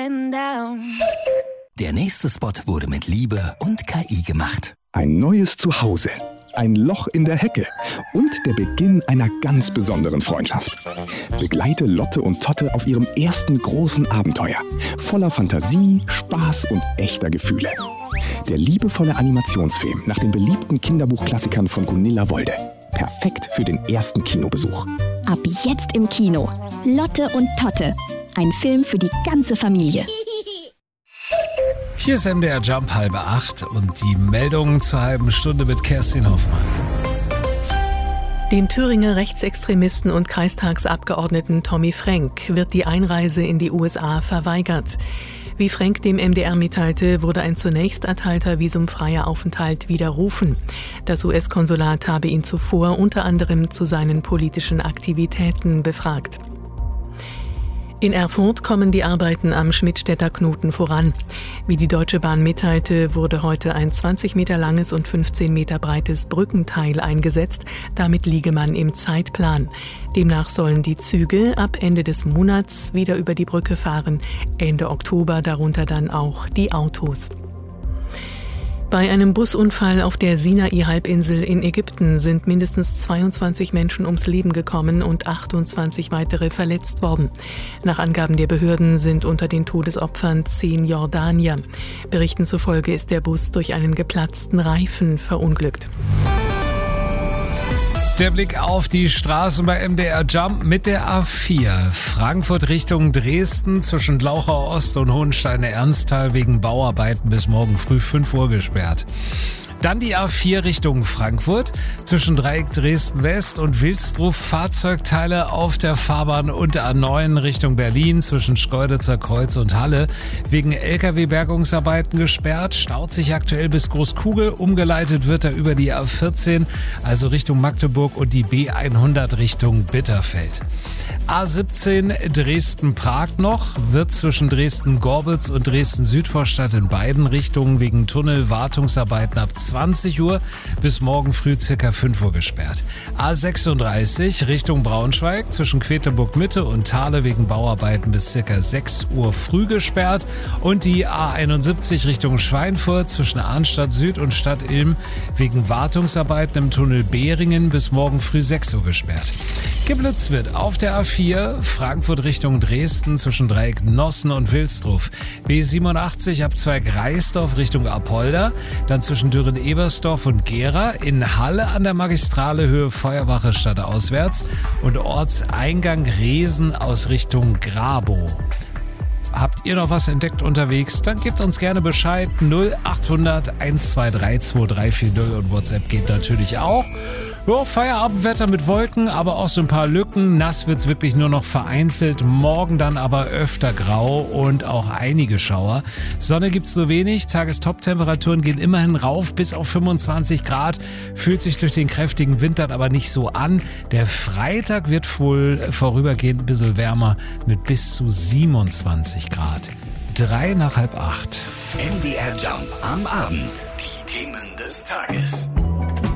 going down. Der nächste Spot wurde mit Liebe und KI gemacht. Ein neues Zuhause, ein Loch in der Hecke und der Beginn einer ganz besonderen Freundschaft. Begleite Lotte und Totte auf ihrem ersten großen Abenteuer. Voller Fantasie, Spaß und echter Gefühle. Der liebevolle Animationsfilm nach den beliebten Kinderbuchklassikern von Gunilla Wolde. Perfekt für den ersten Kinobesuch. Ab jetzt im Kino. Lotte und Totte. Ein Film für die ganze Familie. Hier ist MDR Jump 7:30 und die Meldungen zur halben Stunde mit Kerstin Hoffmann. Dem Thüringer Rechtsextremisten und Kreistagsabgeordneten Tommy Frank wird die Einreise in die USA verweigert. Wie Frank dem MDR mitteilte, wurde ein zunächst erteilter visumfreier Aufenthalt widerrufen. Das US-Konsulat habe ihn zuvor unter anderem zu seinen politischen Aktivitäten befragt. In Erfurt kommen die Arbeiten am Schmidtstädter Knoten voran. Wie die Deutsche Bahn mitteilte, wurde heute ein 20 Meter langes und 15 Meter breites Brückenteil eingesetzt. Damit liege man im Zeitplan. Demnach sollen die Züge ab Ende des Monats wieder über die Brücke fahren. Ende Oktober darunter dann auch die Autos. Bei einem Busunfall auf der Sinai-Halbinsel in Ägypten sind mindestens 22 Menschen ums Leben gekommen und 28 weitere verletzt worden. Nach Angaben der Behörden sind unter den Todesopfern 10 Jordanier. Berichten zufolge ist der Bus durch einen geplatzten Reifen verunglückt. Der Blick auf die Straßen bei MDR Jump mit der A4. Frankfurt Richtung Dresden zwischen Glauchau Ost und Hohensteine-Ernsthal wegen Bauarbeiten bis morgen früh 5 Uhr gesperrt. Dann die A4 Richtung Frankfurt zwischen Dreieck Dresden-West und Wilsdruf Fahrzeugteile auf der Fahrbahn und der A9 Richtung Berlin zwischen Schkeuditzer Kreuz und Halle wegen LKW-Bergungsarbeiten gesperrt. Staut sich aktuell bis Großkugel. Umgeleitet wird er über die A14, also Richtung Magdeburg und die B100 Richtung Bitterfeld. A17 Dresden-Prag noch, wird zwischen Dresden-Gorbitz und Dresden-Südvorstadt in beiden Richtungen wegen Tunnelwartungsarbeiten ab 20 Uhr bis morgen früh ca. 5 Uhr gesperrt. A36 Richtung Braunschweig zwischen Quedlinburg-Mitte und Thale wegen Bauarbeiten bis ca. 6 Uhr früh gesperrt und die A71 Richtung Schweinfurt zwischen Arnstadt Süd und Stadt Ilm wegen Wartungsarbeiten im Tunnel Behringen bis morgen früh 6 Uhr gesperrt. Geblitzt wird auf der A4 Frankfurt Richtung Dresden zwischen Dreieck Nossen und Wilsdruf. B87 Abzweig Reisdorf Richtung Apolda, dann zwischen Dürren-Ebersdorf und Gera, in Halle an der Magistrale Höhe Feuerwache stadtauswärts und Ortseingang Resen aus Richtung Grabow. Habt ihr noch was entdeckt unterwegs? Dann gebt uns gerne Bescheid. 0800 123 2340 und WhatsApp geht natürlich auch. Ja, Feierabendwetter mit Wolken, aber auch so ein paar Lücken. Nass wird's wirklich nur noch vereinzelt. Morgen dann aber öfter grau und auch einige Schauer. Sonne gibt's so wenig. Tagestop-Temperaturen gehen immerhin rauf bis auf 25 Grad. Fühlt sich durch den kräftigen Wind dann aber nicht so an. Der Freitag wird wohl vorübergehend ein bisschen wärmer mit bis zu 27 Grad. 7:03. MDR Jump am Abend. Die Themen des Tages.